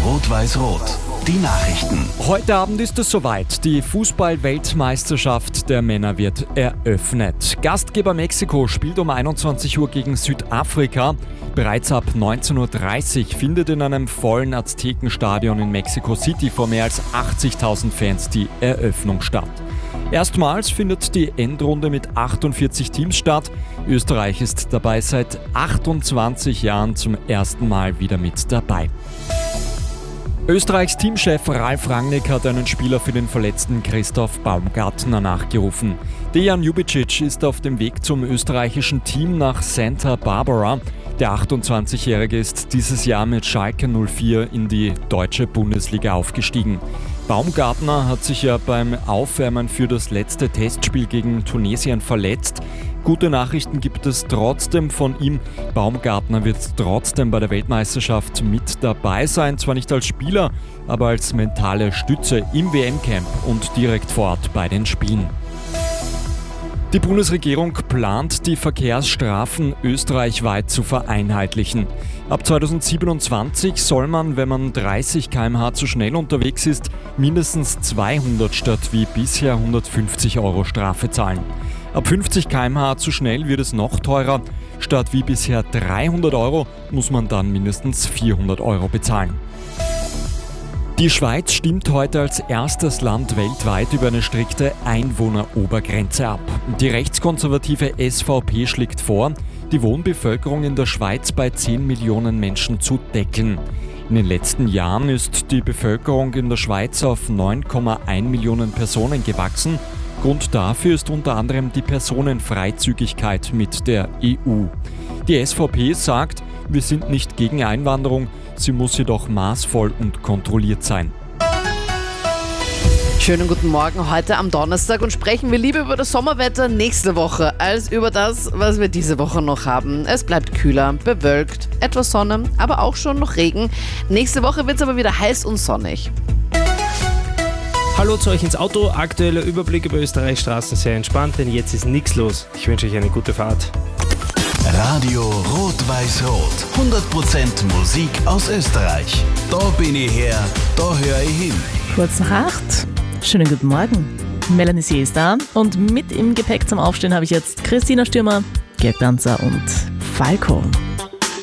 Rot-Weiß-Rot. Die Nachrichten. Heute Abend ist es soweit. Die Fußball-Weltmeisterschaft der Männer wird eröffnet. Gastgeber Mexiko spielt um 21 Uhr gegen Südafrika. Bereits ab 19:30 Uhr findet in einem vollen Aztekenstadion in Mexico City vor mehr als 80.000 Fans die Eröffnung statt. Erstmals findet die Endrunde mit 48 Teams statt. Österreich ist dabei seit 28 Jahren zum ersten Mal wieder mit dabei. Österreichs Teamchef Ralf Rangnick hat einen Spieler für den verletzten Christoph Baumgartner nachgerufen. Dejan Ljubicic ist auf dem Weg zum österreichischen Team nach Santa Barbara. Der 28-Jährige ist dieses Jahr mit Schalke 04 in die deutsche Bundesliga aufgestiegen. Baumgartner hat sich ja beim Aufwärmen für das letzte Testspiel gegen Tunesien verletzt. Gute Nachrichten gibt es trotzdem von ihm. Baumgartner wird trotzdem bei der Weltmeisterschaft mit dabei sein. Zwar nicht als Spieler, aber als mentale Stütze im WM-Camp und direkt vor Ort bei den Spielen. Die Bundesregierung plant, die Verkehrsstrafen österreichweit zu vereinheitlichen. Ab 2027 soll man, wenn man 30 km/h zu schnell unterwegs ist, mindestens 200 statt wie bisher 150 € Strafe zahlen. Ab 50 km/h zu schnell wird es noch teurer. Statt wie bisher 300 € muss man dann mindestens 400 € bezahlen. Die Schweiz stimmt heute als erstes Land weltweit über eine strikte Einwohnerobergrenze ab. Die rechtskonservative SVP schlägt vor, die Wohnbevölkerung in der Schweiz bei 10 Millionen Menschen zu deckeln. In den letzten Jahren ist die Bevölkerung in der Schweiz auf 9,1 Millionen Personen gewachsen. Grund dafür ist unter anderem die Personenfreizügigkeit mit der EU. Die SVP sagt, wir sind nicht gegen Einwanderung, sie muss jedoch maßvoll und kontrolliert sein. Schönen guten Morgen heute am Donnerstag und sprechen wir lieber über das Sommerwetter nächste Woche als über das, was wir diese Woche noch haben. Es bleibt kühler, bewölkt, etwas Sonne, aber auch schon noch Regen. Nächste Woche wird es aber wieder heiß und sonnig. Hallo zu euch ins Auto. Aktueller Überblick über Österreichs Straßen sehr entspannt, denn jetzt ist nichts los. Ich wünsche euch eine gute Fahrt. Radio Rot-Weiß-Rot. 100% Musik aus Österreich. Da bin ich her, da höre ich hin. Kurz nach 8. Schönen guten Morgen. Melanie C. ist da und mit im Gepäck zum Aufstehen habe ich jetzt Christina Stürmer, Gerd Danzer und Falco.